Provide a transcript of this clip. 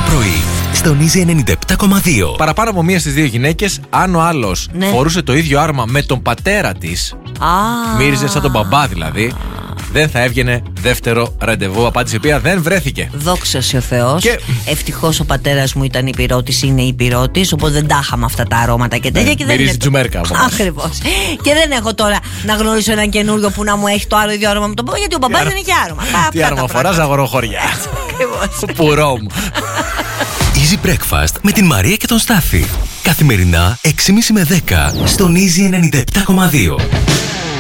πρωί, στον Easy 97,2. Παραπάνω από μία στις δύο γυναίκες, αν ο άλλος φορούσε το ίδιο άρμα με τον πατέρα της, μύριζε σαν τον μπαμπά δηλαδή, δεν θα έβγαινε δεύτερο ραντεβού. Απάντηση η οποία δεν βρέθηκε. Δόξα σε ο Θεός. Και... ευτυχώς ο πατέρας μου ήταν υπηρώτης, είναι υπηρώτης, οπότε δεν τα είχαμε αυτά τα αρώματα και τέτοια. Μυρίζει τζουμέρκα. Ακριβώς. Και δεν έχω τώρα να γνωρίσω έναν καινούριο που να μου έχει το άλλο ίδιο άρωμα με τον μπαμπά, γιατί ο μπαμπάς δεν έχει άρωμα. Τι άρωμα φοράς, αγοροχωριά. Ακριβώς. Πουρό μου. Easy Breakfast με την Μαρία και τον Στάφη. Καθημερινά 6.30 με 10 στον Easy 97,2.